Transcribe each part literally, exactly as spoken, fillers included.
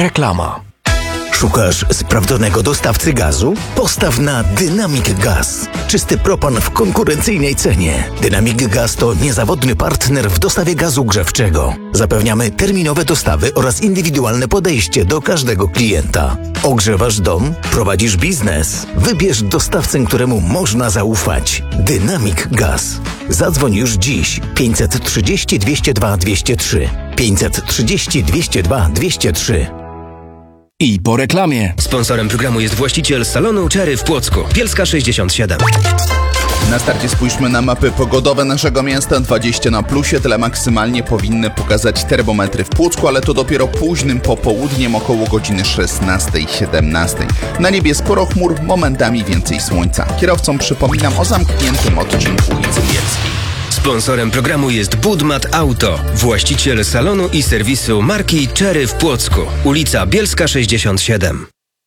Reklama. Szukasz sprawdzonego dostawcy gazu? Postaw na Dynamic Gas. Czysty propan w konkurencyjnej cenie. Dynamic Gas to niezawodny partner w dostawie gazu grzewczego. Zapewniamy terminowe dostawy oraz indywidualne podejście do każdego klienta. Ogrzewasz dom? Prowadzisz biznes? Wybierz dostawcę, któremu można zaufać. Dynamic Gas. Zadzwoń już dziś. pięćset trzydzieści dwieście dwa dwieście trzy. pięćset trzydzieści dwieście dwa dwieście trzy. I po reklamie. Sponsorem programu jest właściciel salonu Cherry w Płocku. Bielska sześćdziesiąt siedem. Na starcie spójrzmy na mapy pogodowe naszego miasta. dwadzieścia na plusie, tyle maksymalnie powinny pokazać termometry w Płocku, ale to dopiero późnym popołudniem, około godziny szesnastej siedemnastej. Na niebie sporo chmur, momentami więcej słońca. Kierowcom przypominam o zamkniętym odcinku ulicy Bielskiej. Sponsorem programu jest Budmat Auto, właściciel salonu i serwisu marki Cherry w Płocku. Ulica Bielska sześćdziesiąt siedem.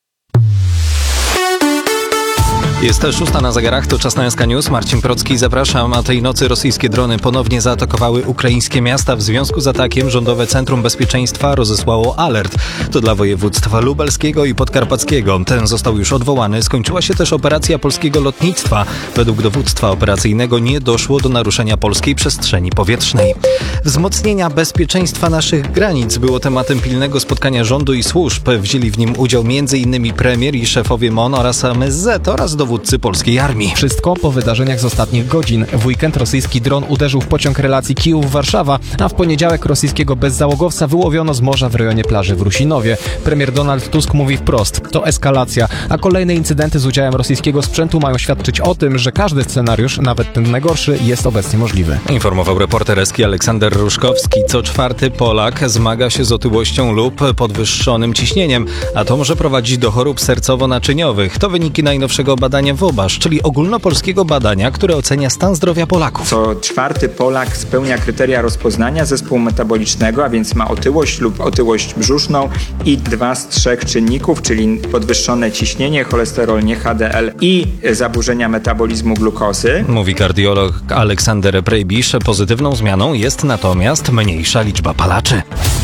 Jest szósta na zegarach, to czas na S K News. Marcin Procki, zapraszam. A tej nocy rosyjskie drony ponownie zaatakowały ukraińskie miasta. W związku z atakiem Rządowe Centrum Bezpieczeństwa rozesłało alert. To dla województwa lubelskiego i podkarpackiego. Ten został już odwołany. Skończyła się też operacja polskiego lotnictwa. Według dowództwa operacyjnego nie doszło do naruszenia polskiej przestrzeni powietrznej. Wzmocnienia bezpieczeństwa naszych granic było tematem pilnego spotkania rządu i służb. Wzięli w nim udział m.in. premier i szefowie M O N oraz M S Z oraz dowódcy polskiej armii. Wszystko po wydarzeniach z ostatnich godzin. W weekend rosyjski dron uderzył w pociąg relacji Kijów-Warszawa, a w poniedziałek rosyjskiego bezzałogowca wyłowiono z morza w rejonie plaży w Rusinowie. Premier Donald Tusk mówi wprost: to eskalacja, a kolejne incydenty z udziałem rosyjskiego sprzętu mają świadczyć o tym, że każdy scenariusz, nawet ten najgorszy, jest obecnie możliwy. Informował reporter Eski Aleksander Ruszkowski. Co czwarty Polak zmaga się z otyłością lub podwyższonym ciśnieniem, a to może prowadzić do chorób sercowo-naczyniowych. To wyniki najnowszego badania WOBASZ, czyli ogólnopolskiego badania, które ocenia stan zdrowia Polaków. Co czwarty Polak spełnia kryteria rozpoznania zespołu metabolicznego, a więc ma otyłość lub otyłość brzuszną i dwa z trzech czynników, czyli podwyższone ciśnienie, cholesterol, nie H D L i zaburzenia metabolizmu glukozy. Mówi kardiolog Aleksander Prejbisz. Pozytywną zmianą jest natomiast mniejsza liczba palaczy.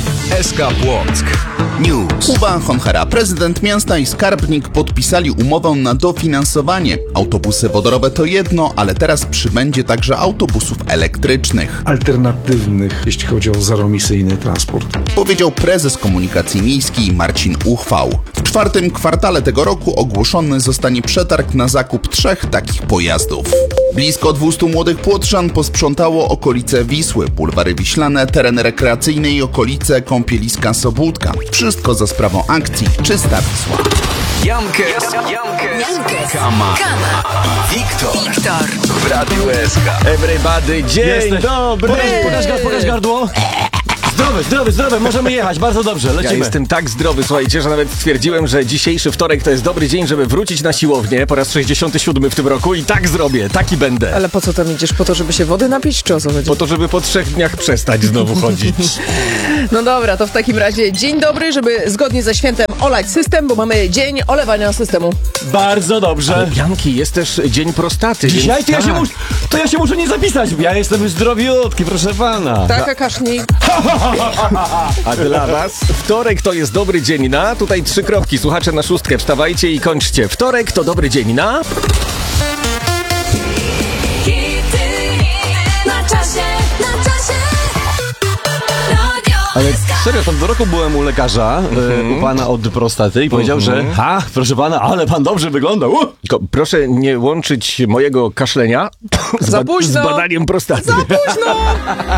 S K Płock News. Kuba Honchera, prezydent miasta i skarbnik podpisali umowę na dofinansowanie. Autobusy wodorowe to jedno, ale teraz przybędzie także autobusów elektrycznych. Alternatywnych, jeśli chodzi o zeroemisyjny transport. Powiedział prezes komunikacji miejskiej Marcin Uchwał. W czwartym kwartale tego roku ogłoszony zostanie przetarg na zakup trzech takich pojazdów. Blisko dwieście młodych płotrzan posprzątało okolice Wisły, bulwary Wiślane, tereny rekreacyjne i okolice kąpieliska Sobótka. Wszystko za sprawą akcji Czysta Wisła. Jankes, Jankes, Kama i Wiktor, Wiktor w Radiu S K. Everybody, dzień Jesteś. dobry! Pokaż, pokaż, pokaż gardło. Zdrowy, zdrowy, zdrowy, możemy jechać, bardzo dobrze, lecimy. Ja jestem tak zdrowy, słuchajcie, że nawet stwierdziłem, że dzisiejszy wtorek to jest dobry dzień, żeby wrócić na siłownię po raz sześćdziesiąty siódmy w tym roku i tak zrobię, taki będę. Ale po co tam idziesz? Po to, żeby się wody napić, czy o co chodzi? Po to, żeby po trzech dniach przestać znowu chodzić. No dobra, to w takim razie dzień dobry, żeby zgodnie ze świętem olać system, bo mamy dzień olewania systemu. Bardzo dobrze. Ale Janki, jest też dzień prostaty. Dzisiaj więc to, tak. ja się mus- to ja się muszę nie zapisać, ja jestem zdrowiutki, proszę pana. Tak, a kasznij. A dla was wtorek to jest dobry dzień na... Tutaj trzy kropki, słuchacze na szóstkę, wstawajcie i kończcie. Wtorek to dobry dzień na... Na czasie, na czasie. Ale serio, tam do roku byłem u lekarza, mm-hmm. u pana od prostaty i powiedział, mm-hmm. że ha, proszę pana, ale pan dobrze wygląda. Uh! Proszę nie łączyć mojego kaszlenia z, Za ba- późno. z badaniem prostaty. Za późno!